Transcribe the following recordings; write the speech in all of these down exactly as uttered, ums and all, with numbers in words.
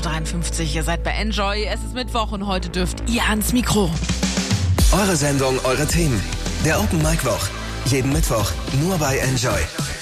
dreiundfünfzig. Ihr seid bei Enjoy. Es ist Mittwoch und heute dürft ihr ans Mikro. Eure Sendung, eure Themen. Der Open Mic Woch. Jeden Mittwoch nur bei Enjoy.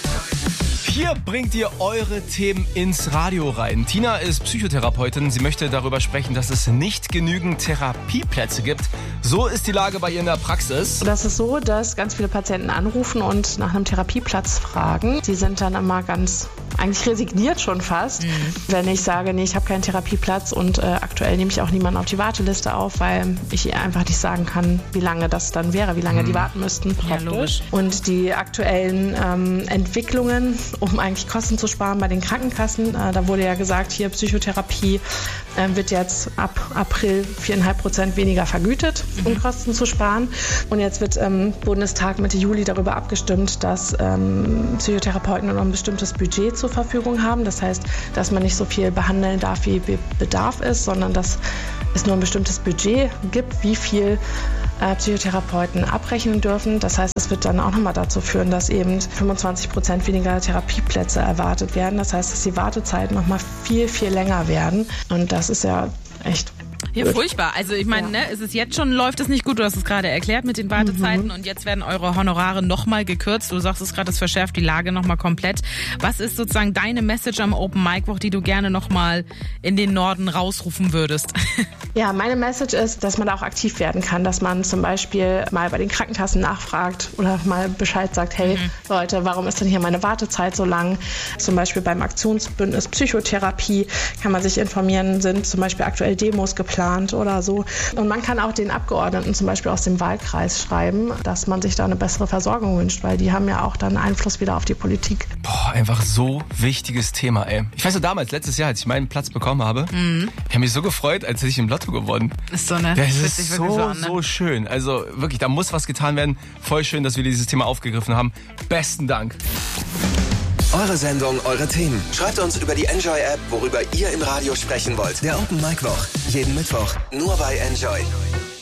Hier bringt ihr eure Themen ins Radio rein. Tina ist Psychotherapeutin. Sie möchte darüber sprechen, dass es nicht genügend Therapieplätze gibt. So ist die Lage bei ihr in der Praxis. Das ist so, dass ganz viele Patienten anrufen und nach einem Therapieplatz fragen. Sie sind dann immer ganz, eigentlich resigniert schon fast, mhm. wenn ich sage, nee, ich habe keinen Therapieplatz und äh, aktuell nehme ich auch niemanden auf die Warteliste auf, weil ich ihr einfach nicht sagen kann, wie lange das dann wäre, wie lange mhm. die warten müssten. Ja, logisch. Und die aktuellen ähm, Entwicklungen, um eigentlich Kosten zu sparen bei den Krankenkassen. Äh, da wurde ja gesagt, hier Psychotherapie äh, wird jetzt ab April viereinhalb Prozent weniger vergütet, mhm. um Kosten zu sparen. Und jetzt wird im ähm, Bundestag Mitte Juli darüber abgestimmt, dass ähm, Psychotherapeuten nur noch ein bestimmtes Budget zur Verfügung haben. Das heißt, dass man nicht so viel behandeln darf, wie Bedarf ist, sondern dass es nur ein bestimmtes Budget gibt, wie viel äh, Psychotherapeuten abrechnen dürfen. Das heißt, es wird dann auch nochmal dazu führen, dass eben fünfundzwanzig Prozent weniger Therapieplätze erwartet werden. Das heißt, dass die Wartezeiten nochmal viel, viel länger werden. Und das ist ja echt Ja, furchtbar. Also ich meine, Ja. ne, es ist jetzt schon, läuft es nicht gut. Du hast es gerade erklärt mit den Wartezeiten mhm. und jetzt werden eure Honorare nochmal gekürzt. Du sagst es gerade, es verschärft die Lage nochmal komplett. Was ist sozusagen deine Message am Open Mic Woch, die du gerne nochmal in den Norden rausrufen würdest? Ja, meine Message ist, dass man da auch aktiv werden kann, dass man zum Beispiel mal bei den Krankenkassen nachfragt oder mal Bescheid sagt, hey mhm. Leute, warum ist denn hier meine Wartezeit so lang? Zum Beispiel beim Aktionsbündnis Psychotherapie kann man sich informieren, sind zum Beispiel aktuell Demos geplant oder so. Und man kann auch den Abgeordneten zum Beispiel aus dem Wahlkreis schreiben, dass man sich da eine bessere Versorgung wünscht, weil die haben ja auch dann Einfluss wieder auf die Politik. Boah, einfach so wichtiges Thema, ey. Ich weiß noch damals, letztes Jahr, als ich meinen Platz bekommen habe, mhm. ich habe mich so gefreut, als hätte ich im Lotto gewonnen. Ist so, ne? Das Fühlt ist sich so, wirklich so an, ne? so schön. Also wirklich, da muss was getan werden. Voll schön, dass wir dieses Thema aufgegriffen haben. Besten Dank. Eure Sendung, eure Themen. Schreibt uns über die Enjoy-App, worüber ihr im Radio sprechen wollt. Der Open Mic Woch. Jeden Mittwoch nur bei Enjoy.